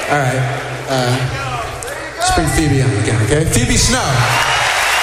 All right. Let's bring Phoebe on again, okay? Phoebe Snow.